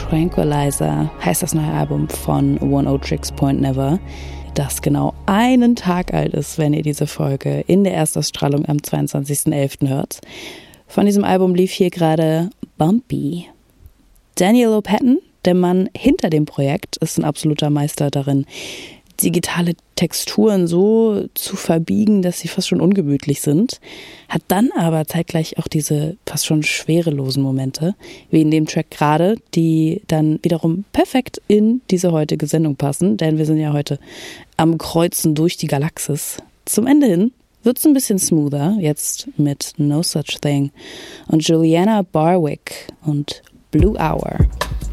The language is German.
Tranquilizer heißt das neue Album von Oneohtrix Point Never, das genau einen Tag alt ist, wenn ihr diese Folge in der Erstausstrahlung am 22.11. hört. Von diesem Album lief hier gerade Bumpy. Daniel Lopatin, der Mann hinter dem Projekt, ist ein absoluter Meister darin, digitale Texturen so zu verbiegen, dass sie fast schon ungemütlich sind, hat dann aber zeitgleich auch diese fast schon schwerelosen Momente, wie in dem Track gerade, die dann wiederum perfekt in diese heutige Sendung passen, denn wir sind ja heute am Kreuzen durch die Galaxis. Zum Ende hin wird es ein bisschen smoother, jetzt mit No Such Thing und Juliana Barwick und Blue Hour.